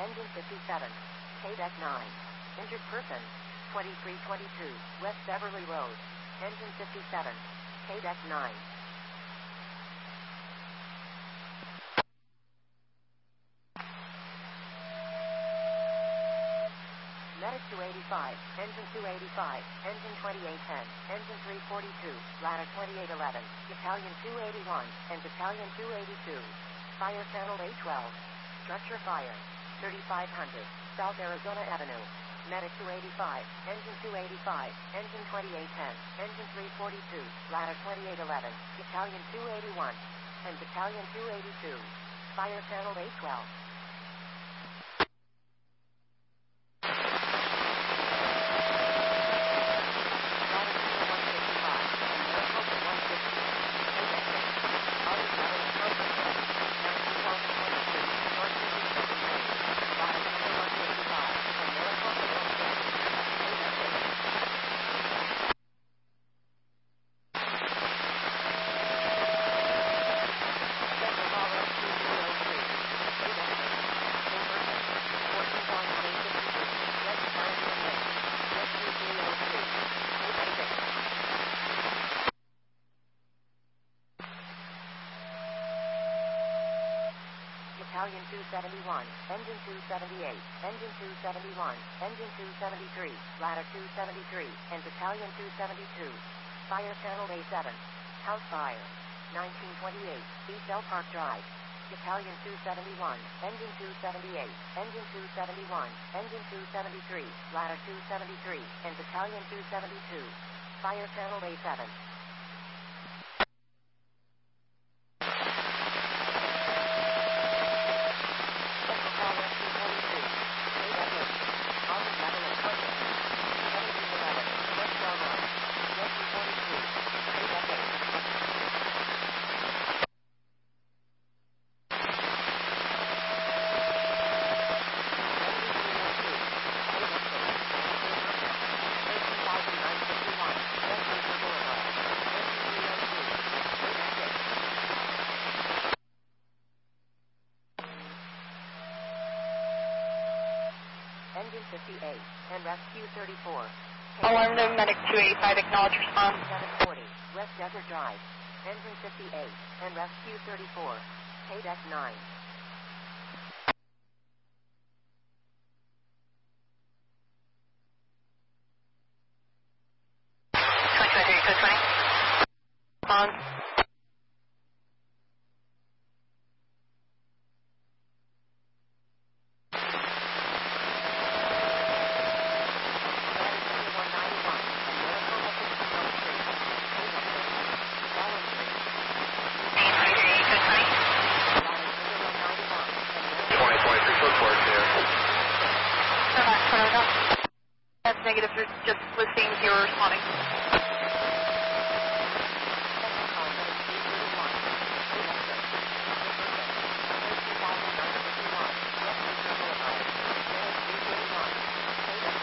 Engine 57. KDEC 9. Injured person. 2322 West Beverly Road. Engine 57. KDEC 9. Medic 285, Engine 285, Engine 2810, Engine 342, Ladder 2811, Battalion 281, and Battalion 282. Fire Channel A12. Structure fire. 3500, South Arizona Avenue. Medic 285, Engine 285, Engine 2810, Engine 342, Ladder 2811, Battalion 281, and Battalion 282. Fire Channel A12. Battalion 271, Engine 278, Engine 271, Engine 273, Ladder 273, and Battalion 272. Fire Channel A7. House fire. 1928, East Elk Park Drive. Battalion 271, Engine 278, Engine 271, Engine 273, Ladder 273, and Battalion 272. Fire Channel A7. Engine 58 and Rescue 34. Alarm to Medic 285, acknowledge response. 740, West Desert Drive. Engine 58 and Rescue 34. KDEC 9. Response. That's negative, just listening, you're responding.